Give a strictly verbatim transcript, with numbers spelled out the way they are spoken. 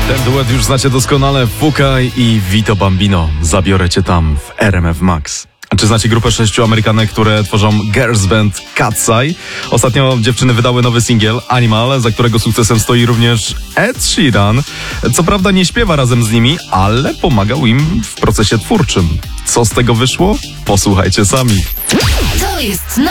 Ten duet już znacie doskonale. Fukaj i Vito Bambino. Zabiorę cię tam w R M F Max. A czy znacie grupę sześciu Amerykanek, które tworzą girls band Cat's Eye? Ostatnio dziewczyny wydały nowy singiel Animal, za którego sukcesem stoi również Ed Sheeran. Co prawda nie śpiewa razem z nimi, ale pomagał im w procesie twórczym. Co z tego wyszło? Posłuchajcie sami. To jest